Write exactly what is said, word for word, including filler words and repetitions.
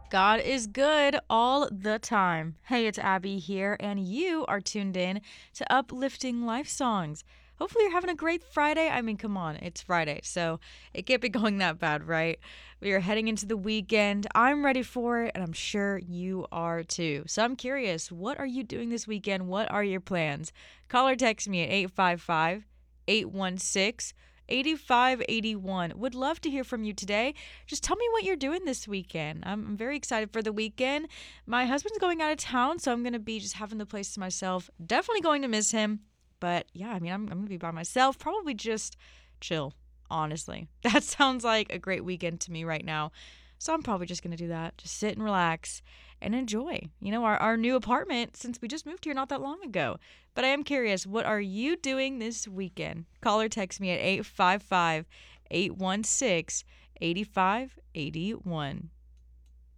God is good all the time. Hey, it's Abby here, and you are tuned in to Uplifting Life Songs. Hopefully, you're having a great Friday. I mean, come on, it's Friday, so it can't be going that bad, right? We are heading into the weekend. I'm ready for it, and I'm sure you are too. So I'm curious, what are you doing this weekend? What are your plans? Call or text me at eight five five, eight one six, eight five eight one. Would love to hear from you today. Just tell me what you're doing this weekend. I'm, I'm very excited for the weekend. My husband's going out of town, so I'm going to be just having the place to myself. Definitely going to miss him. But yeah, I mean, I'm, I'm going to be by myself. Probably just chill, honestly. That sounds like a great weekend to me right now. So I'm probably just going to do that. Just sit and relax and enjoy, you know, our, our new apartment since we just moved here not that long ago. But I am curious, what are you doing this weekend? Call or text me at eight five five, eight one six, eight five eight one.